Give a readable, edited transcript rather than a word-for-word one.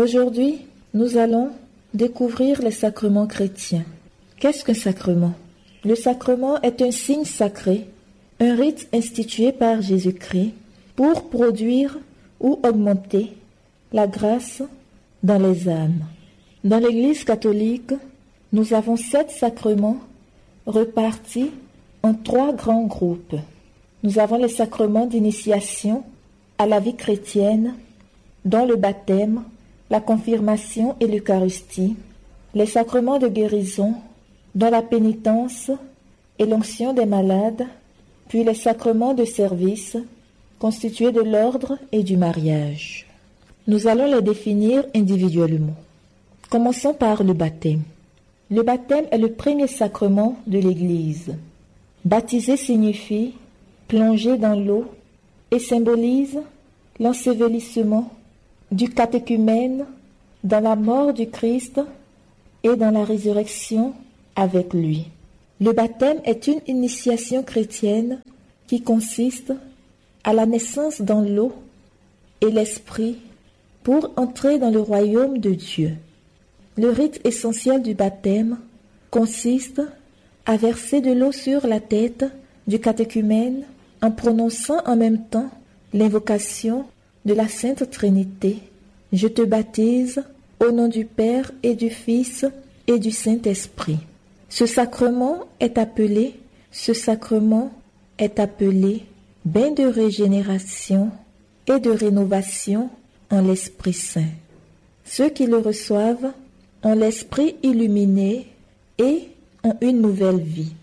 Aujourd'hui, nous allons découvrir les sacrements chrétiens. Qu'est-ce qu'un sacrement? Le sacrement est un signe sacré, un rite institué par Jésus-Christ pour produire ou augmenter la grâce dans les âmes. Dans l'Église catholique, nous avons 7 sacrements repartis en 3 grands groupes. Nous avons les sacrements d'initiation à la vie chrétienne, dont le baptême, la confirmation et l'Eucharistie, les sacrements de guérison, dont la pénitence et l'onction des malades, puis les sacrements de service, constitués de l'ordre et du mariage. Nous allons les définir individuellement. Commençons par le baptême. Le baptême est le premier sacrement de l'Église. Baptiser signifie plonger dans l'eau et symbolise l'ensevelissement du catéchumène dans la mort du Christ et dans la résurrection avec lui. Le baptême est une initiation chrétienne qui consiste à la naissance dans l'eau et l'esprit pour entrer dans le royaume de Dieu. Le rite essentiel du baptême consiste à verser de l'eau sur la tête du catéchumène en prononçant en même temps l'invocation de la Sainte Trinité. Je te baptise au nom du Père et du Fils et du Saint-Esprit. Ce sacrement est appelé bain de régénération et de rénovation en l'Esprit Saint. Ceux qui le reçoivent ont l'esprit illuminé et ont une nouvelle vie.